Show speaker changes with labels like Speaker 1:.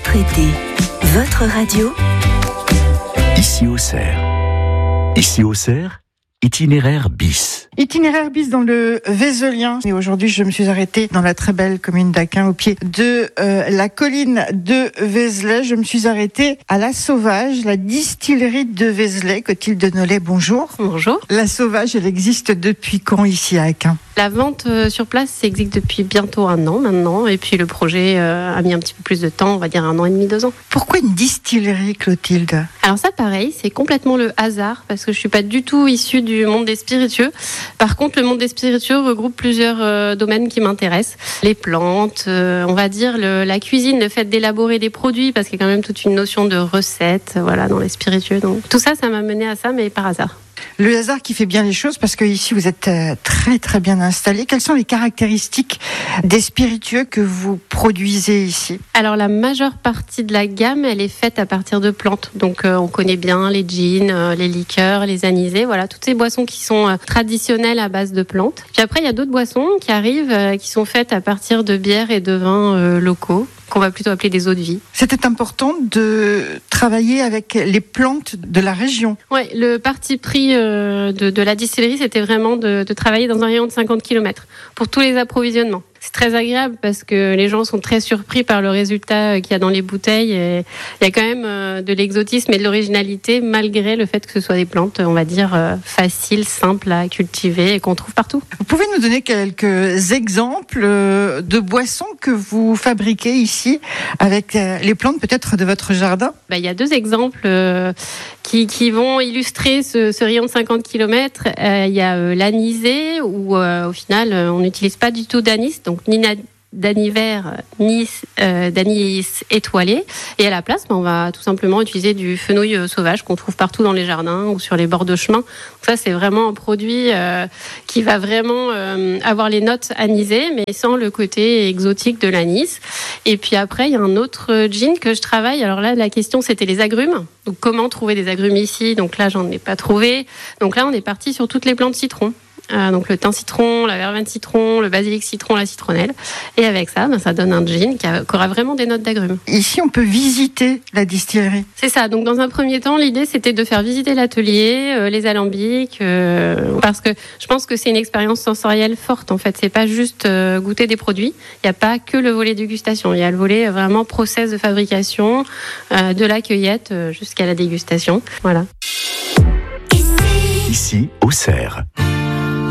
Speaker 1: votre été, votre radio.
Speaker 2: Ici Auxerre. Ici Auxerre, itinéraire bis.
Speaker 3: Itinéraire bis dans le Vézelien. Et aujourd'hui, je me suis arrêtée dans la très belle commune d'Aquin, au pied de la colline de Vézelay. Je me suis arrêtée à La Sauvage, la distillerie de Vézelay. Clotilde Nollet, bonjour.
Speaker 4: Bonjour.
Speaker 3: La Sauvage, elle existe depuis quand ici à Aquin ?
Speaker 4: La vente sur place, ça existe depuis bientôt 1 an maintenant. Et puis le projet a mis un petit peu plus de temps, on va dire 1 an et demi, 2 ans.
Speaker 3: Pourquoi une distillerie, Clotilde ?
Speaker 4: Alors ça, pareil, c'est complètement le hasard parce que je suis pas du tout issue du monde des spiritueux. Par contre, le monde des spiritueux regroupe plusieurs domaines qui m'intéressent. Les plantes, on va dire la cuisine, le fait d'élaborer des produits, parce qu'il y a quand même toute une notion de recette, voilà, dans les spiritueux. Donc tout ça, ça m'a mené à ça, mais par hasard.
Speaker 3: Le hasard qui fait bien les choses, parce que ici vous êtes très très bien installé. Quelles sont les caractéristiques des spiritueux que vous produisez ici ?
Speaker 4: Alors la majeure partie de la gamme, elle est faite à partir de plantes. Donc on connaît bien les gins, les liqueurs, les anisés, voilà, toutes ces boissons qui sont traditionnelles à base de plantes. Puis après il y a d'autres boissons qui arrivent, qui sont faites à partir de bières et de vins locaux, qu'on va plutôt appeler des eaux de vie.
Speaker 3: C'était important de travailler avec les plantes de la région.
Speaker 4: Oui, le parti pris de la distillerie, c'était vraiment de travailler dans un rayon de 50 km pour tous les approvisionnements. C'est très agréable parce que les gens sont très surpris par le résultat qu'il y a dans les bouteilles. Et il y a quand même de l'exotisme et de l'originalité malgré le fait que ce soit des plantes, on va dire, faciles, simples à cultiver et qu'on trouve partout.
Speaker 3: Vous pouvez nous donner quelques exemples de boissons que vous fabriquez ici avec les plantes peut-être de votre jardin ?
Speaker 4: Il y a 2 exemples qui vont illustrer ce rayon de 50 km. Il y a l'anisé où au final on n'utilise pas du tout d'anis, donc ni d'anis vert, ni d'anis étoilé. Et à la place, on va tout simplement utiliser du fenouil sauvage qu'on trouve partout dans les jardins ou sur les bords de chemin. Donc ça, c'est vraiment un produit qui va vraiment avoir les notes anisées, mais sans le côté exotique de l'anis. Et puis après, il y a un autre gin que je travaille. Alors là, la question, c'était les agrumes. Donc comment trouver des agrumes ici ? Donc là, j'en ai pas trouvé. Donc là, on est parti sur toutes les plantes citron. Donc le thym citron, la verveine citron, le basilic citron, la citronnelle. Et avec ça, ça donne un gin qui aura vraiment des notes d'agrumes.
Speaker 3: Ici, on peut visiter la distillerie.
Speaker 4: C'est ça. Donc dans un premier temps, l'idée, c'était de faire visiter l'atelier, les alambics, parce que je pense que c'est une expérience sensorielle forte. En fait, c'est pas juste goûter des produits. Il n'y a pas que le volet dégustation. Il y a le volet vraiment process de fabrication, de la cueillette jusqu'à la dégustation. Voilà.
Speaker 2: Ici, Auxerre.